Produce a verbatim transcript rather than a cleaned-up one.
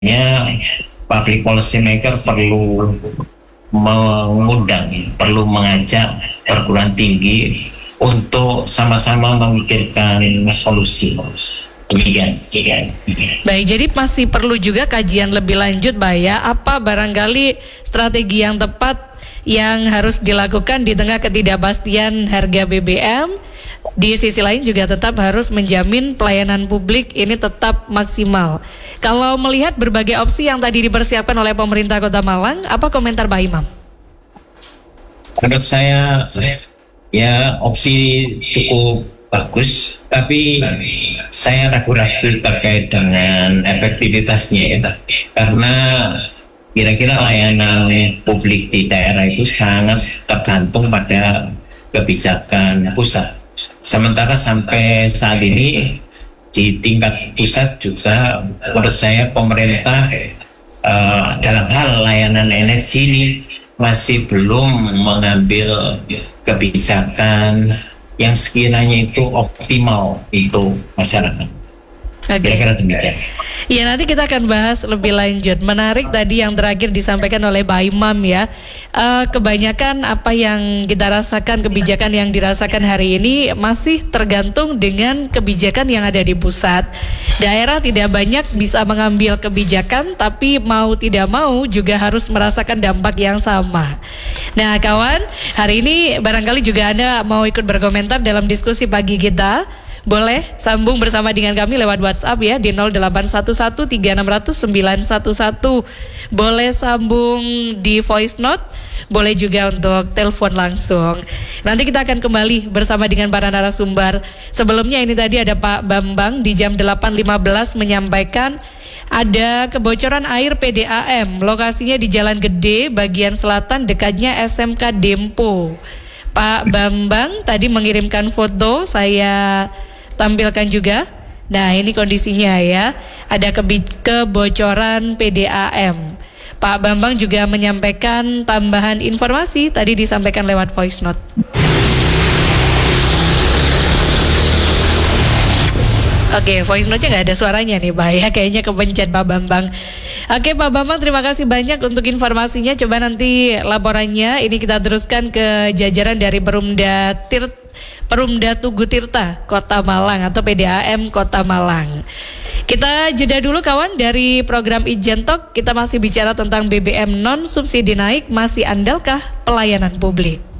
public policy maker perlu mengundang, perlu mengajak perguruan tinggi untuk sama-sama memikirkan solusi. Demikian. Baik, jadi masih perlu juga kajian lebih lanjut, Pak ya. Apa barangkali strategi yang tepat yang harus dilakukan di tengah ketidakpastian harga B B M? Di sisi lain juga tetap harus menjamin pelayanan publik ini tetap maksimal. Kalau melihat berbagai opsi yang tadi dipersiapkan oleh pemerintah Kota Malang, apa komentar Pak Imam? Menurut saya, ya opsi cukup bagus, tapi saya ragu-ragu terkait dengan efektivitasnya ya, karena kira-kira layanan publik di daerah itu sangat tergantung pada kebijakan pusat. Sementara sampai saat ini di tingkat pusat juga menurut saya pemerintah uh, dalam hal layanan energi ini masih belum mengambil kebijakan yang sekiranya itu optimal untuk masyarakat. Okay. Kira-kira demikian. Ya, nanti kita akan bahas lebih lanjut. Menarik tadi yang terakhir disampaikan oleh Pak Imam ya. Uh, kebanyakan apa yang kita rasakan, kebijakan yang dirasakan hari ini masih tergantung dengan kebijakan yang ada di pusat. Daerah tidak banyak bisa mengambil kebijakan, tapi mau tidak mau juga harus merasakan dampak yang sama. Nah kawan, hari ini barangkali juga Anda mau ikut berkomentar dalam diskusi pagi kita. Boleh sambung bersama dengan kami lewat WhatsApp ya di nol delapan satu satu tiga enam nol nol sembilan satu satu. Boleh sambung di voice note, boleh juga untuk telepon langsung. Nanti kita akan kembali bersama dengan para narasumber. Sebelumnya ini tadi ada Pak Bambang di jam delapan lima belas menyampaikan ada kebocoran air P D A M. Lokasinya di Jalan Gede bagian selatan dekatnya S M K Dempo. Pak Bambang tadi mengirimkan foto, saya tampilkan juga. Nah ini kondisinya ya, ada kebi- kebocoran P D A M. Pak Bambang juga menyampaikan tambahan informasi, tadi disampaikan lewat voice note. Oke, voice note-nya nggak ada suaranya nih Pak ya, kayaknya kepencet Pak Bambang. Oke Pak Bambang, terima kasih banyak untuk informasinya. Coba nanti laporannya ini kita teruskan ke jajaran dari Perumda Tirta, Perumda Tugu Tirta Kota Malang atau P D A M Kota Malang. Kita jeda dulu kawan, dari program Ijen Talk kita masih bicara tentang B B M non subsidi naik, masih andalkah pelayanan publik?